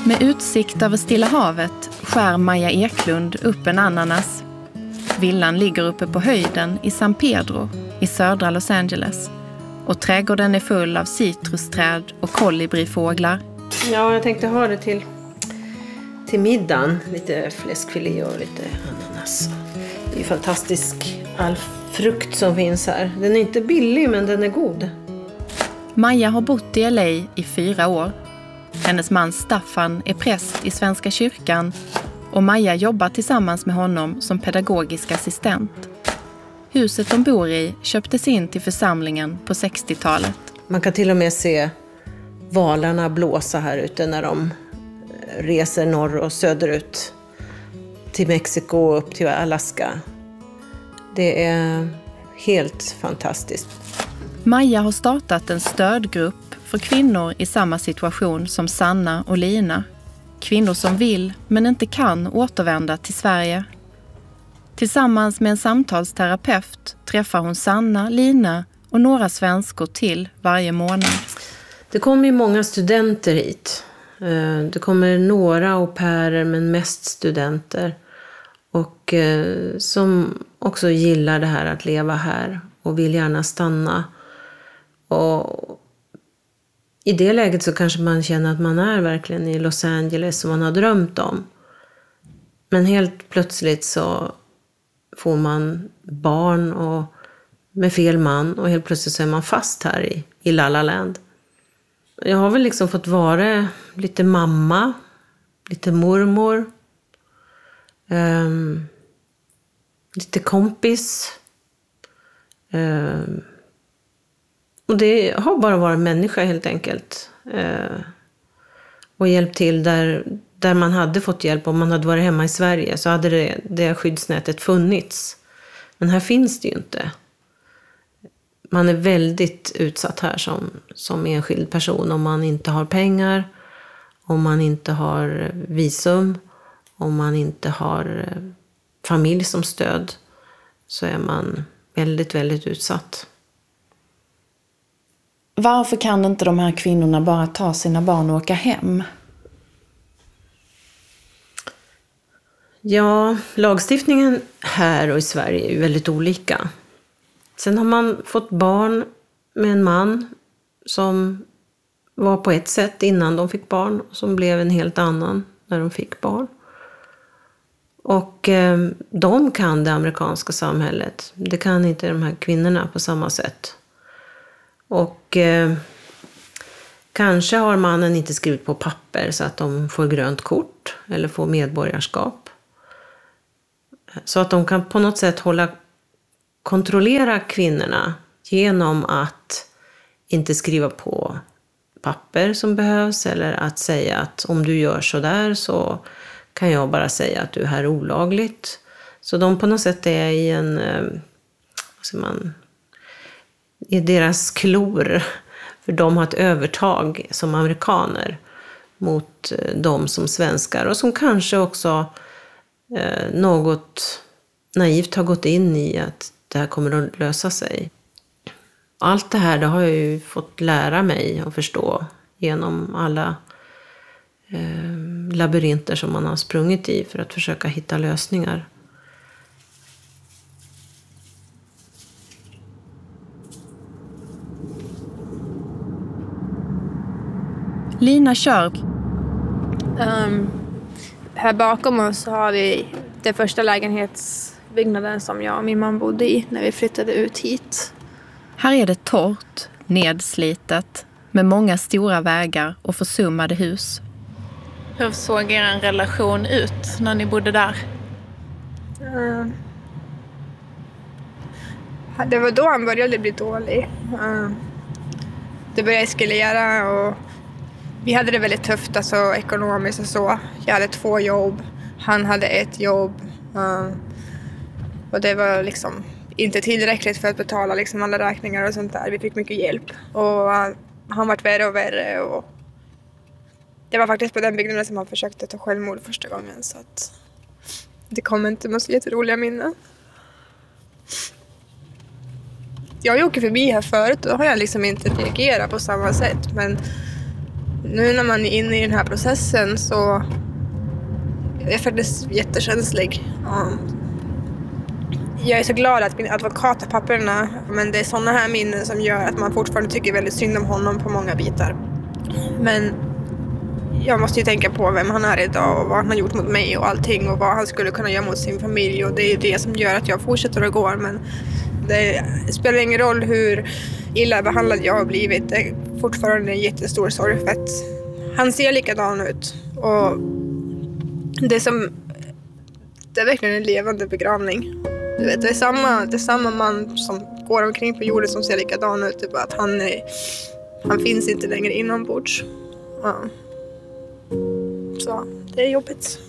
Med utsikt över Stilla havet skär Maja Eklund upp en ananas. Villan ligger uppe på höjden i San Pedro i södra Los Angeles. Och trädgården är full av citrusträd och kolibrifåglar. Ja, jag tänkte ha det till middagen. Lite fläskfilé och lite ananas. Det är fantastisk all frukt som finns här. Den är inte billig, men den är god. Maja har bott i LA i 4 år. Hennes man Staffan är präst i Svenska kyrkan och Maja jobbar tillsammans med honom som pedagogisk assistent. Huset de bor i köptes in till församlingen på 60-talet. Man kan till och med se valarna blåsa här ute när de reser norr och söderut till Mexiko och upp till Alaska. Det är helt fantastiskt. Maja har startat en stödgrupp för kvinnor i samma situation som Sanna och Lina. Kvinnor som vill men inte kan återvända till Sverige. Tillsammans med en samtalsterapeut träffar hon Sanna, Lina och några svenskor till varje månad. Det kommer ju många studenter hit. Det kommer några au pairer men mest studenter. Och som också gillar det här att leva här och vill gärna stanna. Och i det läget så kanske man känner att man är verkligen i Los Angeles som man har drömt om. Men helt plötsligt så får man barn och med fel man och helt plötsligt så är man fast här i La La Land. Jag har väl liksom fått vara lite mamma, lite mormor, lite kompis. Och det har bara varit människa helt enkelt. Och hjälpt till där man hade fått hjälp. Om man hade varit hemma i Sverige så hade det skyddsnätet funnits. Men här finns det ju inte. Man är väldigt utsatt här som enskild person. Om man inte har pengar, om man inte har visum, om man inte har familj som stöd, så är man väldigt, väldigt utsatt. Varför kan inte de här kvinnorna bara ta sina barn och åka hem? Ja, lagstiftningen här och i Sverige är ju väldigt olika. Sen har man fått barn med en man som var på ett sätt innan de fick barn och som blev en helt annan när de fick barn. Och de kan det amerikanska samhället. Det kan inte de här kvinnorna på samma sätt. Och kanske har mannen inte skrivit på papper så att de får grönt kort eller får medborgarskap. Så att de kan på något sätt kontrollera kvinnorna genom att inte skriva på papper som behövs eller att säga att om du gör så där så kan jag bara säga att du är här olagligt. Så de på något sätt är i i deras klor, för de har ett övertag som amerikaner mot dem som svenskar och som kanske också något naivt har gått in i att det här kommer att lösa sig. Allt det här det har jag ju fått lära mig och förstå genom alla labyrinter som man har sprungit i för att försöka hitta lösningar. Lina Körp. Här bakom oss har vi den första lägenhetsbyggnaden som jag och min man bodde i när vi flyttade ut hit. Här är det torrt, nedslitet, med många stora vägar och försummade hus. Hur såg er relation ut när ni bodde där? Det var då han började bli dålig. Det började eskalera och vi hade det väldigt tufft alltså, ekonomiskt och så. Jag hade 2 jobb, han hade 1 jobb. Och det var liksom inte tillräckligt för att betala liksom alla räkningar och sånt där. Vi fick mycket hjälp. Och han var värre och värre. Och det var faktiskt på den byggnaden som han försökte ta självmord första gången. Så att det kommer inte med så jätteroliga minnen. Jag åker förbi här förut och har jag liksom inte reagerat på samma sätt. Men Nu när man är inne i den här processen så är jag faktiskt jättekänslig. Jag är så glad att min advokat har papperna, men det är sådana här minnen som gör att man fortfarande tycker väldigt synd om honom på många bitar. Men jag måste ju tänka på vem han är idag och vad han har gjort mot mig och allting och vad han skulle kunna göra mot sin familj, och det är det som gör att jag fortsätter att gå. Men det spelar ingen roll hur illa behandlad jag har blivit. Det är fortfarande en jättestor sorg för att han ser likadan ut, och det är verkligen en levande begravning. Du vet, det är samma man som går omkring på jorden som ser likadan ut, typ att han finns inte längre inombords. Ja. Så det är jobbigt.